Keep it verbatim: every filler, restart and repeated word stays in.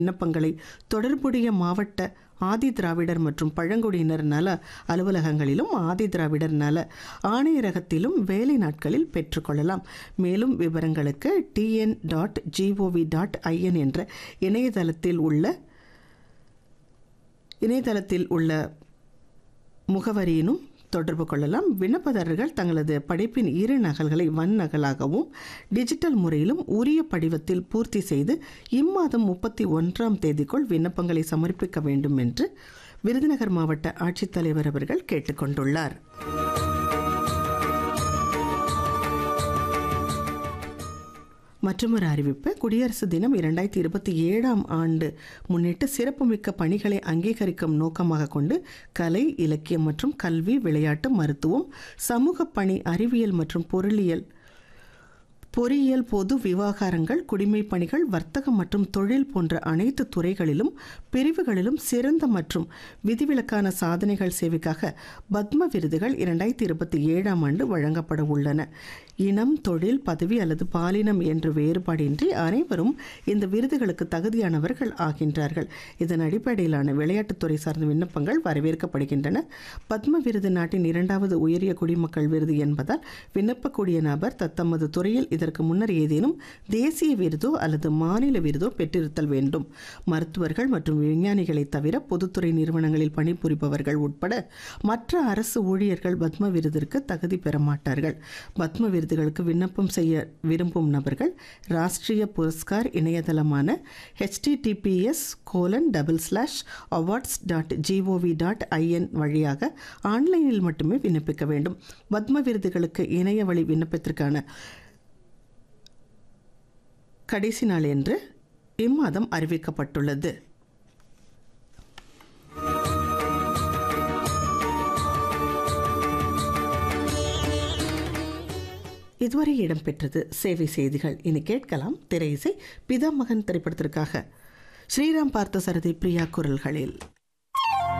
விண்ணப்பங்களை தொடர்புடைய மாவட்ட ஆதி திராவிடர் மற்றும் பழங்குடியினர் நல அலுவலகங்களிலும் ஆதி திராவிடர் நல ஆணையரகத்திலும் வேலை நாட்களில் பெற்றுக்கொள்ளலாம். மேலும் விவரங்களுக்கு TN dot gov dot IN என்ற இணையதளத்தில் உள்ள இணையதளத்தில் உள்ள முகவரியினும் தொடர்பு கொள்ளலாம். விண்ணப்பதாரர்கள் தங்களது படைப்பின் இரு நகல்களை வன் நகலாகவும் டிஜிட்டல் முறையிலும் உரிய படிவத்தில் பூர்த்தி செய்து இம்மாதம் முப்பத்தி ஒன்றாம் தேதிக்குள் விண்ணப்பங்களை சமர்ப்பிக்க வேண்டும் என்று விருதுநகர் மாவட்ட ஆட்சித்தலைவர் அவர்கள் கேட்டுக்கொண்டுள்ளார். மற்றொரு அறிவிப்பு. குடியரசு தினம் இரண்டாயிரத்தி இருபத்தி ஏழாம் ஆண்டு முன்னிட்டு சிறப்புமிக்க பணிகளை அங்கீகரிக்கும் நோக்கமாக கொண்டு கலை, இலக்கியம் மற்றும் கல்வி, விளையாட்டு, மருத்துவம், சமூக பணி, அறிவியல் மற்றும் பொருளியல் பொறியியல், பொது விவகாரங்கள், குடிமைப் பணிகள், வர்த்தகம் மற்றும் தொழில் போன்ற அனைத்து துறைகளிலும் பிரிவுகளிலும் சிறந்த மற்றும் விதிவிலக்கான சாதனைகள் சேவைக்காக பத்ம விருதுகள் இரண்டாயிரத்தி இருபத்தி ஏழாம் ஆண்டு வழங்கப்பட உள்ளன. இனம், தொழில், பதவி அல்லது பாலினம் என்ற வேறுபாடின்றி அனைவரும் இந்த விருதுகளுக்கு தகுதியானவர்கள் ஆகின்றார்கள். இதன் அடிப்படையிலான விளையாட்டுத்துறை சார்ந்த விண்ணப்பங்கள் வரவேற்கப்படுகின்றன. பத்ம விருது நாட்டின் இரண்டாவது உயரிய குடிமக்கள் விருது என்பதால் விண்ணப்பக்கூடிய நபர் தத்தமது துறையில் இதற்கு முன்னர் ஏதேனும் தேசிய விருதோ அல்லது மாநில விருதோ பெற்றிருத்தல் வேண்டும். மருத்துவர்கள் மற்றும் விஞ்ஞானிகளை தவிர பொதுத்துறை நிறுவனங்களில் பணிபுரிபவர்கள் உட்பட மற்ற அரசு ஊழியர்கள் பத்ம விருதிற்கு தகுதி பெற மாட்டார்கள். பத்ம விருதுகளுக்கு விண்ணப்பம் செய்ய விரும்பும் நபர்கள் Rashtriya Puraskar இணையதளமான HTTPS colon double slash awards dot gov dot IN வழியாக ஆன்லைனில் மட்டுமே விண்ணப்பிக்க வேண்டும். பத்ம விருதுகளுக்கு இணைய வழி விண்ணப்பத்திற்கான கடைசி நாள் என்று இம்மாதம் அறிவிக்கப்பட்டுள்ளது. இதுவரை இடம்பெற்றது சேவை செய்திகள். இனி கேட்கலாம் திரை இசை. பிதா மகன் திரைப்படத்திற்காக ஸ்ரீராம் பார்த்தசாரதி பிரியா குரல்களில்.